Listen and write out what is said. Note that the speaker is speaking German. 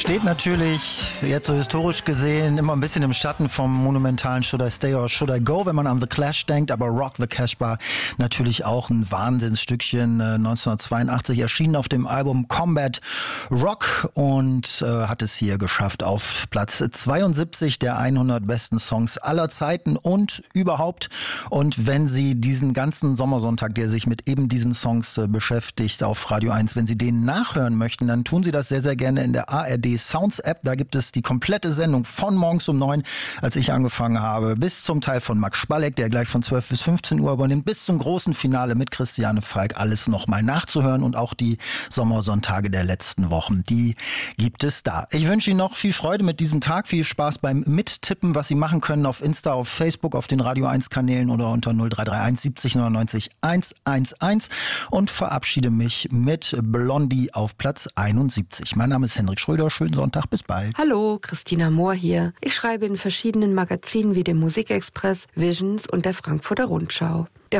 Steht natürlich, jetzt so historisch gesehen, immer ein bisschen im Schatten vom monumentalen Should I Stay or Should I Go, wenn man an The Clash denkt, aber Rock the Casbah natürlich auch ein Wahnsinnsstückchen, 1982 erschienen auf dem Album Combat Rock und hat es hier geschafft auf Platz 72 der 100 besten Songs aller Zeiten und überhaupt. Und wenn Sie diesen ganzen Sommersonntag, der sich mit eben diesen Songs beschäftigt auf Radio 1, wenn Sie den nachhören möchten, dann tun Sie das sehr, sehr gerne in der ARD Sounds App. Da gibt es die komplette Sendung von morgens um 9, als ich angefangen habe, bis zum Teil von Max Spalleck, der gleich von 12 bis 15 Uhr übernimmt, bis zum großen Finale mit Christiane Falk, alles nochmal nachzuhören und auch die Sommersonntage der letzten Wochen, die gibt es da. Ich wünsche Ihnen noch viel Freude mit diesem Tag, viel Spaß beim Mittippen, was Sie machen können auf Insta, auf Facebook, auf den Radio 1 Kanälen oder unter 0331 70 99 111 und verabschiede mich mit Blondie auf Platz 71. Mein Name ist Henrik Schröder. Schönen Sonntag, bis bald. Hallo, Christina Mohr hier. Ich schreibe in verschiedenen Magazinen wie dem Musikexpress, Visions und der Frankfurter Rundschau.